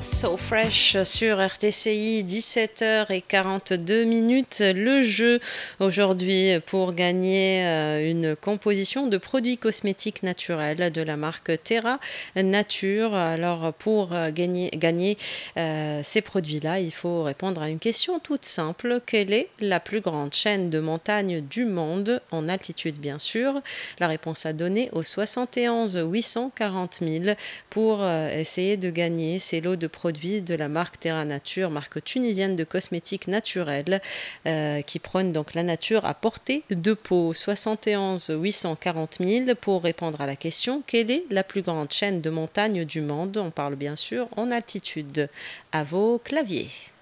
So Fresh sur RTCI, 17h42. Le jeu aujourd'hui pour gagner une composition de produits cosmétiques naturels de la marque Terra Nature. Alors pour gagner ces produits-là, il faut répondre à une question toute simple. Quelle est la plus grande chaîne de montagnes du monde, en altitude bien sûr? La réponse à donner au 71 840 000 pour essayer de gagner ces lots de produits de la marque Terra Nature, marque tunisienne de cosmétiques naturels qui prône donc la nature à portée de peau. 71 840 000 pour répondre à la question: quelle est la plus grande chaîne de montagnes du monde? On parle bien sûr en altitude. À vos claviers.